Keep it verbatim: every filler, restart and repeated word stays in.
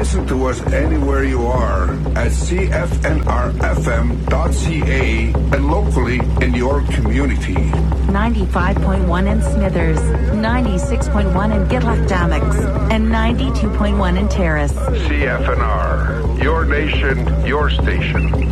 Listen to us anywhere you are at c f n r f m dot c a and locally in your community. ninety-five point one in Smithers, ninety-six point one in Gitlac-Dammix, and ninety-two point one in Terrace. C F N R, your nation, your station.